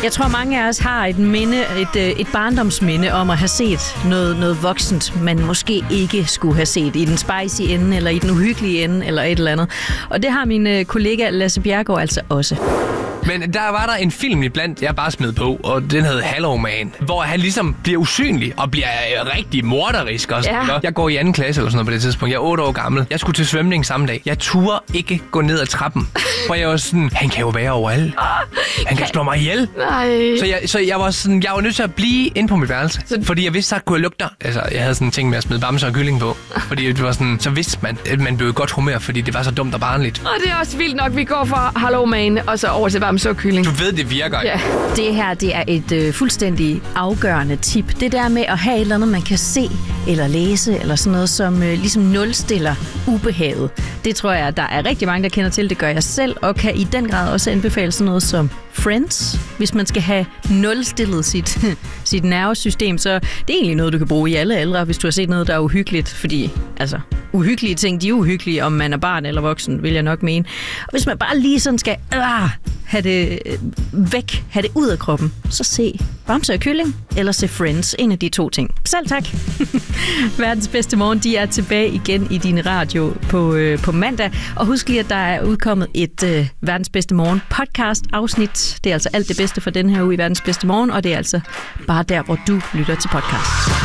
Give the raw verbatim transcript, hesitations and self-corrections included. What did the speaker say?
Jeg tror, mange af os har et minde, et, et barndomsminde om at have set noget, noget voksent, man måske ikke skulle have set i den spicy ende, eller i den uhyggelige ende, eller et eller andet. Og det har min kollega Lasse Bjerregaard altså også. Men der var der en film iblandt, jeg bare smed på, og den hed Hello Man, hvor han ligesom bliver usynlig og bliver rigtig morderisk også. Ja. Jeg går i anden klasse eller sådan noget på det tidspunkt. Jeg er otte år gammel. Jeg skulle til svømning samme dag. Jeg turde ikke gå ned ad trappen, for jeg var sådan, han kan jo være overalt. Han kan slå mig ihjel. Nej. Så jeg, så jeg var sådan, jeg var nødt til at blive inde på mit værelse, fordi jeg vidste, så kunne jeg lugte der. Altså, jeg havde sådan en ting med at smide bamser og kylling på, fordi det var sådan, så vidste man, at man blev godt humør, fordi det var så dumt og barnligt. Og det er også vildt nok, vi går fra Hello Man og så over til bamser og kylling. Du ved, det virker. Ja. Det her, det er et øh, fuldstændig afgørende tip. Det der med at have et eller andet, man kan se eller læse, eller sådan noget, som øh, ligesom nulstiller ubehaget. Det tror jeg, der er rigtig mange, der kender til. Det gør jeg selv, og kan i den grad også anbefale sådan noget som Friends. Hvis man skal have nulstillet sit, sit nervesystem, så det er egentlig noget, du kan bruge i alle aldre, hvis du har set noget, der er uhyggeligt. Fordi, altså, uhyggelige ting, de er uhyggelige, om man er barn eller voksen, vil jeg nok mene. Og hvis man bare lige sådan skal øh, have det væk, have det ud af kroppen, så se Bamse og Kylling, eller se Friends. En af de to ting. Selv tak. Verdens bedste morgen, de er tilbage igen i din radio på, øh, på mandag. Og husk lige, at der er udkommet et øh, Verdens bedste morgen podcast afsnit. Det er altså alt det bedste for den her uge i Verdens bedste morgen, og det er altså bare der, hvor du lytter til podcast.